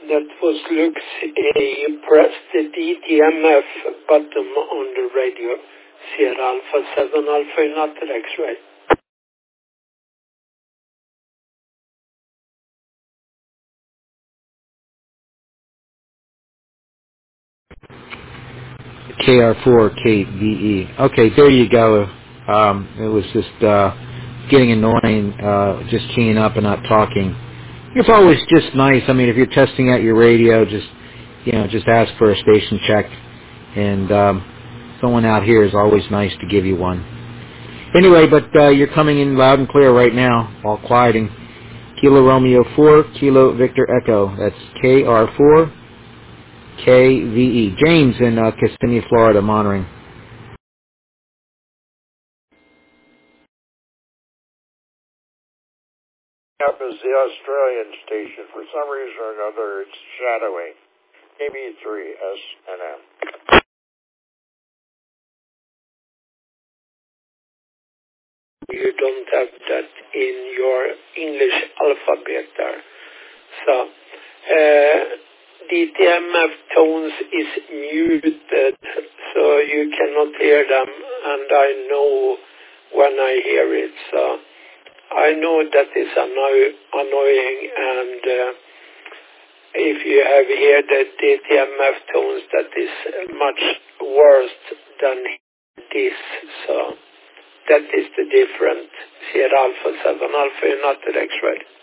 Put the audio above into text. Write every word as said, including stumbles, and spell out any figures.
That was Lux A. Press the D T M F button on the radio. Sierra Alpha seven Alpha United X-ray. K R four K V E. Okay, there you go. Um, it was just uh, getting annoying, uh, just keying up and not talking. It's always just nice. I mean, if you're testing out your radio, just you know, just ask for a station check, and um, someone out here is always nice to give you one. Anyway, but uh, you're coming in loud and clear right now, all quieting. Kilo Romeo four, Kilo Victor Echo. That's K R four K V E. James in uh, Kissimmee, Florida, monitoring. Up is the Australian station. For some reason or another, it's shadowing. K B three S N M. You don't have that in your English alphabet there. So, uh, D T M F tones is muted, so you cannot hear them, and I know when I hear it. So, I know that is anno- annoying, and uh, if you have heard the D T M F tones, that is much worse than this. So, that is the different Sierra Alpha seven Alpha United X-ray.